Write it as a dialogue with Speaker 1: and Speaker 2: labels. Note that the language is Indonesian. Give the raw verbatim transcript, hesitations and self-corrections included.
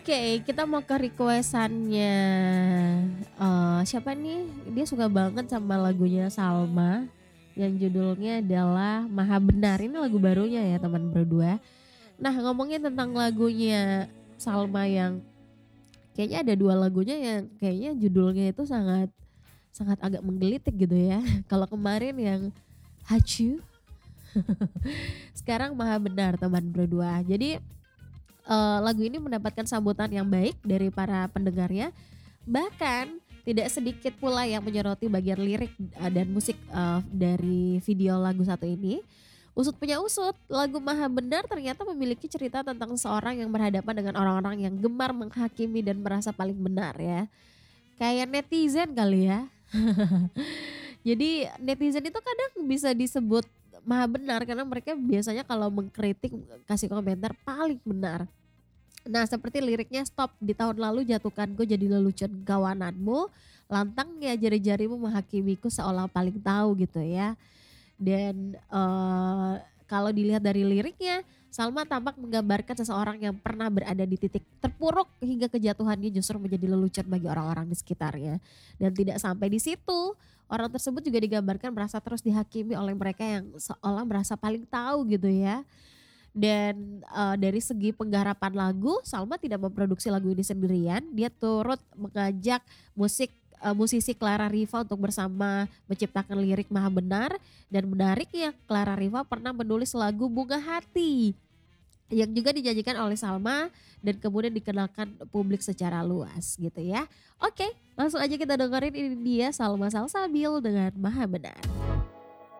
Speaker 1: Oke, kita mau ke request-annya, eee, siapa nih? Dia suka banget sama lagunya Salma, yang judulnya adalah Maha Benar. Ini lagu barunya ya teman berdua. Nah ngomongin tentang lagunya Salma yang kayaknya ada dua lagunya yang kayaknya judulnya itu sangat sangat agak menggelitik gitu ya. Kalau kemarin yang Hacu, sekarang Maha Benar teman berdua. Jadi, eee, lagu ini mendapatkan sambutan yang baik dari para pendengarnya, bahkan tidak sedikit pula yang menyoroti bagian lirik, eee, dan musik, eee, dari video lagu satu ini. Usut punya usut, lagu Maha Benar ternyata memiliki cerita tentang seseorang yang berhadapan dengan orang-orang yang gemar menghakimi dan merasa paling benar ya. Kayak netizen kali ya. Jadi netizen itu kadang bisa disebut maha benar karena mereka biasanya kalau mengkritik, kasih komentar paling benar. Nah seperti liriknya, "Stop, di tahun lalu jatuhkanku jadi lelucon kawananmu, lantang ya jari-jarimu menghakimiku seolah paling tahu," gitu ya. Dan, eee, kalau dilihat dari liriknya, Salma tampak menggambarkan seseorang yang pernah berada di titik terpuruk hingga kejatuhannya justru menjadi lelucon bagi orang-orang di sekitarnya. Dan tidak sampai di situ, orang tersebut juga digambarkan merasa terus dihakimi oleh mereka yang seolah merasa paling tahu gitu ya. Dan, eee, dari segi penggarapan lagu, Salma tidak memproduksi lagu ini sendirian, dia turut mengajak musik eee, musisi Clara Riva untuk bersama menciptakan lirik Maha Benar, dan menariknya Clara Riva pernah menulis lagu Bunga Hati, yang juga dinyanyikan oleh Salma dan kemudian dikenalkan publik secara luas gitu ya. Oke, langsung aja kita dengerin ini dia Salma Salsabil dengan Maha Benar.